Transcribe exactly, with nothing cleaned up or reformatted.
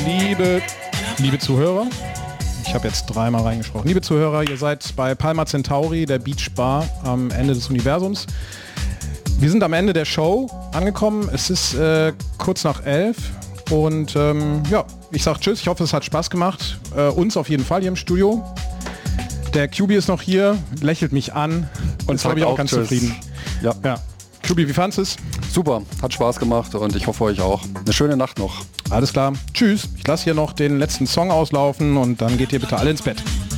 Liebe, liebe Zuhörer, ich habe jetzt dreimal reingesprochen. Liebe Zuhörer, ihr seid bei Palma Centauri, der Beach Bar am Ende des Universums. Wir sind am Ende der Show angekommen. Es ist äh, kurz nach elf und ähm, ja, ich sag tschüss. Ich hoffe, es hat Spaß gemacht. Äh, uns auf jeden Fall hier im Studio. Der Q B ist noch hier, lächelt mich an und ist, glaube ich, auch ganz tschüss. Zufrieden. Ja. ja. Q B, wie fandest du es? Super, hat Spaß gemacht und ich hoffe euch auch. Eine schöne Nacht noch. Alles klar. Tschüss. Ich lasse hier noch den letzten Song auslaufen und dann geht ihr bitte alle ins Bett.